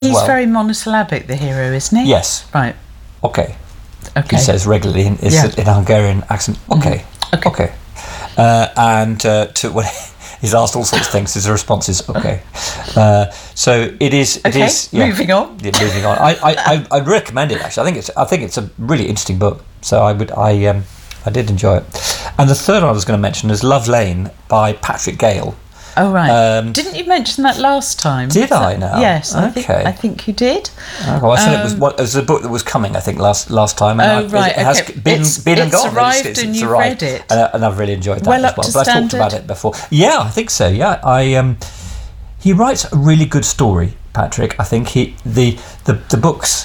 He's well. very monosyllabic, the hero, isn't he? Yes. Right. Okay. Okay. He says regularly in a Hungarian accent. Okay. Mm-hmm. Okay. To when he's asked all sorts of things, his response is okay. So it is. Okay. It is. Yeah. Moving on. Yeah, moving on. I'd recommend it actually. I think it's a really interesting book. So I did enjoy it. And the third one I was going to mention is Love Lane by Patrick Gale. Oh right. Didn't you mention that last time? Did I now? Yes. Okay. I think you did. Well, I said it was a book that was coming. I think last time. And right. It has been and gone. It's arrived and you've read it. And I've really enjoyed that well as up well. to But I talked about it before. Yeah, I think so. Yeah, he writes a really good story, Patrick. I think the books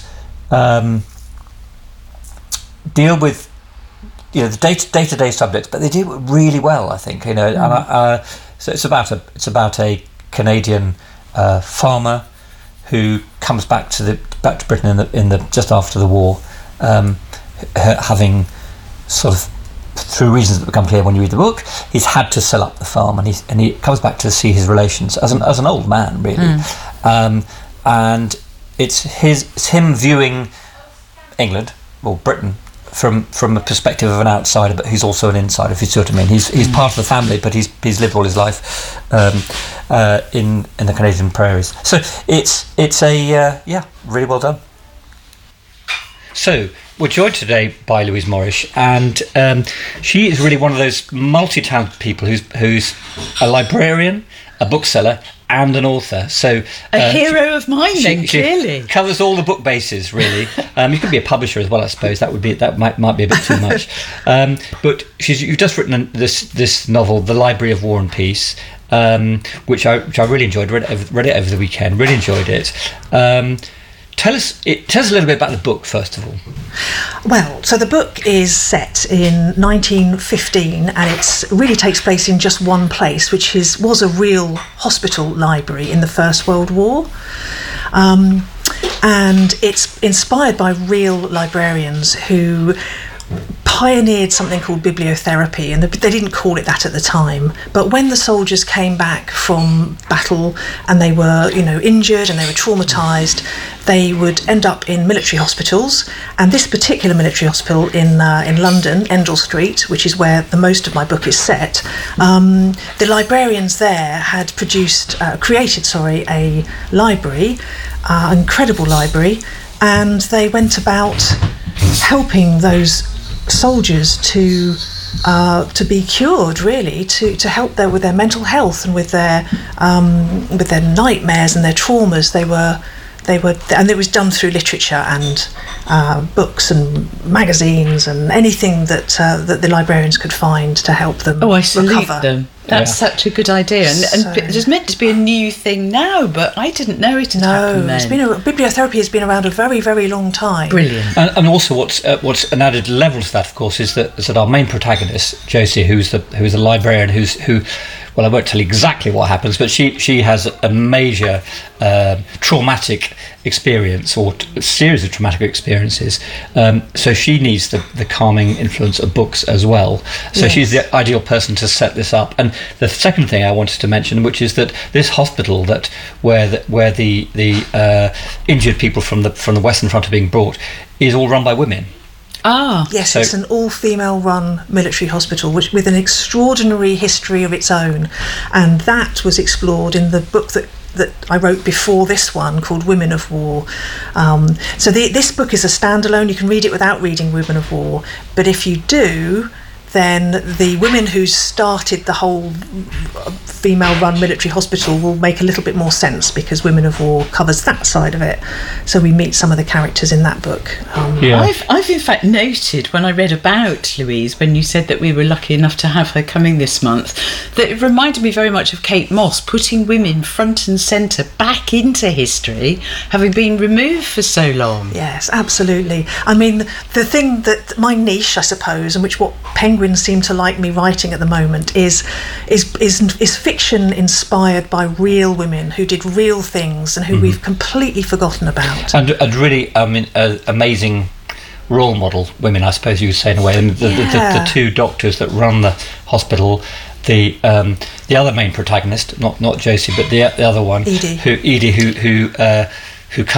deal with the day-to-day subjects, but they do it really well. I think and so it's about a Canadian farmer who comes back to Britain in the just after the war, having sort of, through reasons that become clear when you read the book, he's had to sell up the farm, and he comes back to see his relations as an old man, really, and it's him viewing England or Britain from a perspective of an outsider, but he's also an insider, if you see what I mean. He's part of the family, but he's lived all his life in the Canadian prairies. So it's really well done. So we're joined today by Louise Morrish, and she is really one of those multi-talented people who's a librarian, a bookseller, and an author. So a hero of mine, then, clearly. She covers all the book bases, really. You could be a publisher as well, I suppose. That might be a bit too much. But you've just written this novel, The Library of War and Peace, which I really enjoyed. Read it over the weekend. Really enjoyed it. Tell us a little bit about the book, first of all. Well, so the book is set in 1915, and it really takes place in just one place, which was a real hospital library in the First World War. And it's inspired by real librarians who pioneered something called bibliotherapy, and they didn't call it that at the time, but when the soldiers came back from battle and they were injured and they were traumatized, they would end up in military hospitals. And this particular military hospital in London, Endell Street, which is where the most of my book is set, the librarians there had created a library, an incredible library, and they went about helping those soldiers to be cured, really, to help with their mental health and with their nightmares and their traumas. And it was done through literature and books and magazines and anything that the librarians could find to help them. I salute recover. them. That's such a good idea, and it's meant to be a new thing now, but I didn't know it had happened then. Bibliotherapy has been around a very, very long time. Brilliant. And also, what's an added level to that, of course, is that our main protagonist, Josie, who's a librarian, well, I won't tell you exactly what happens, but she has a major traumatic experience, or a series of traumatic experiences. So she needs the calming influence of books as well. So she's the ideal person to set this up. And the second thing I wanted to mention, which is that this hospital where the injured people from the Western Front are being brought is all run by women. Yes, so it's an all-female run military hospital with an extraordinary history of its own, and that was explored in the book that I wrote before this one, called Women of War. So this book is a standalone. You can read it without reading Women of War, but if you do, then the women who started the whole female-run military hospital will make a little bit more sense, because Women of War covers that side of it. So we meet some of the characters in that book. I've in fact noted, when I read about Louise, when you said that we were lucky enough to have her coming this month, that it reminded me very much of Kate Moss, putting women front and centre back into history, having been removed for so long. Yes, absolutely. I mean, the thing that my niche, I suppose, and what Penguin seem to like me writing at the moment is fiction inspired by real women who did real things and who we've completely forgotten about. And really, amazing role model women, I suppose you would say, in a way. And the two doctors that run the hospital, the other main protagonist, not Josie, but the other one, Edie, who who